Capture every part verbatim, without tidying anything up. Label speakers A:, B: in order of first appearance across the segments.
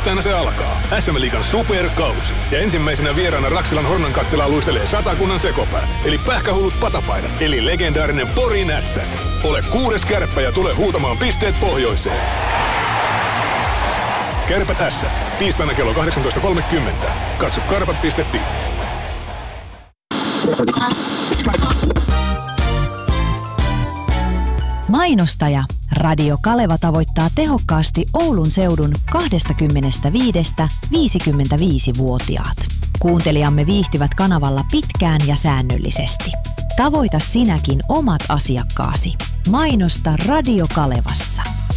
A: Tiistaina se alkaa. S M-liigan superkausi. Ja ensimmäisenä vieraana Raksilan Hornan kattilaa luistelee satakunnan sekopäät. Eli pähkähullut patapaidat. Eli legendaarinen Porin Ässät. Ole kuudes kärppä ja tule huutamaan pisteet pohjoiseen. Kärpät Ässät. Tiistaina kello kahdeksantoista kolmekymmentä. Katso karpat piste fi.
B: Mainostaja. Radio Kaleva tavoittaa tehokkaasti Oulun seudun kaksikymmentäviisi viisikymmentäviisi-vuotiaat. Kuuntelijamme viihtyvät kanavalla pitkään ja säännöllisesti. Tavoita sinäkin omat asiakkaasi. Mainosta Radio Kalevassa.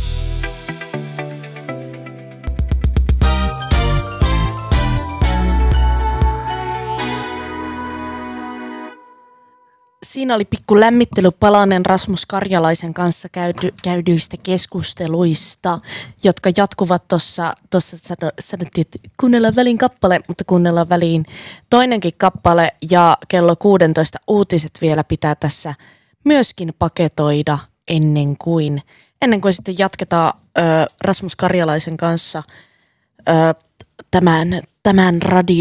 C: Siinä oli pikku lämmittely palanen Rasmus Karjalaisen kanssa käydy, käydyistä keskusteluista, jotka jatkuvat tuossa, tuossa sanottiin, että kuunnellaan väliin kappale, mutta kuunnellaan väliin toinenkin kappale ja kello kuusitoista uutiset vielä pitää tässä myöskin paketoida ennen kuin, ennen kuin sitten jatketaan ö, Rasmus Karjalaisen kanssa ö, tämän, tämän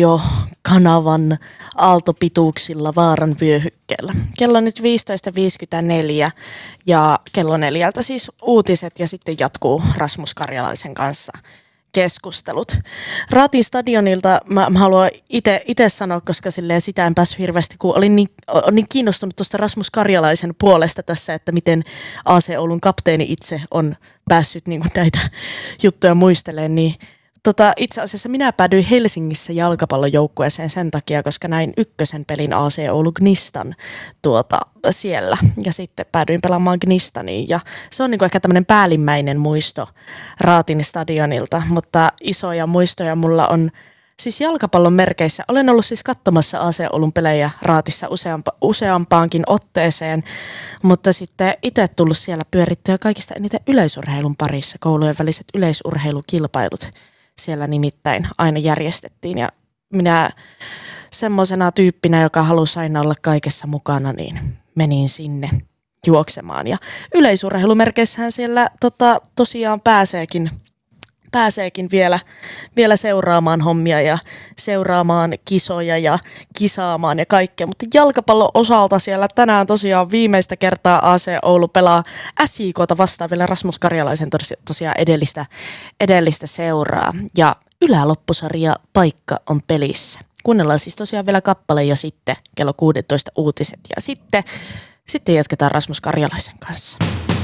C: radiokanavan aaltopituuksilla vaaran vyöhykkeellä. Kello on nyt viisitoista viisikymmentäneljä ja kello neljältä siis uutiset ja sitten jatkuu Rasmus Karjalaisen kanssa keskustelut. Raatin stadionilta mä, mä haluan itse sanoa, koska silleen sitä en päässyt hirveästi, kun olin niin, olin niin kiinnostunut tuosta Rasmus Karjalaisen puolesta tässä, että miten A C Oulun kapteeni itse on päässyt niin kuin näitä juttuja muistelemaan, niin Tota, itse asiassa minä päädyin Helsingissä jalkapallojoukkueeseen sen takia, koska näin ykkösen pelin A C Oulu Gnistan tuota, siellä. Ja sitten päädyin pelaamaan Gnistaniin. Ja se on niinku ehkä tämmöinen päällimmäinen muisto Raatin stadionilta. Mutta isoja muistoja mulla on siis jalkapallon merkeissä. Olen ollut siis katsomassa A C Oulun pelejä Raatissa useampa, useampaankin otteeseen. Mutta sitten itse tullut siellä pyörittyä kaikista eniten yleisurheilun parissa. Koulujen väliset yleisurheilukilpailut siellä nimittäin aina järjestettiin ja minä semmoisena tyyppinä, joka halusi aina olla kaikessa mukana, niin menin sinne juoksemaan. Ja yleisurheilumerkeissähän siellä tota, tosiaan pääseekin, pääseekin vielä, vielä seuraamaan hommia ja seuraamaan kisoja ja kisaamaan ja kaikkea. Mutta jalkapallon osalta siellä tänään tosiaan viimeistä kertaa A C Oulu pelaa S J K:ta vastaan vielä Rasmus Karjalaisen tosiaan edellistä, edellistä seuraa. Ja yläloppusarja paikka on pelissä. Kuunnellaan siis tosiaan vielä kappale ja sitten kello kuusitoista uutiset ja sitten, sitten jatketaan Rasmus Karjalaisen kanssa.